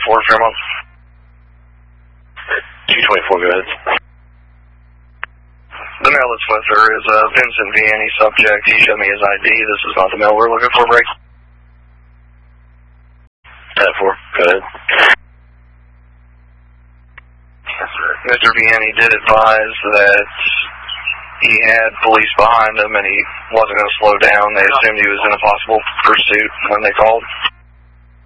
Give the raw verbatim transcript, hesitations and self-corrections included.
twenty-four, Fairmont. two twenty-four, go ahead. The mail that's with her is uh, Vincent Vianney, subject. He showed me his I D. This is not the mail we're looking for, break. ten four, go ahead. Mister Vianney did advise that he had police behind him and he wasn't going to slow down. They assumed he was in a possible pursuit when they called.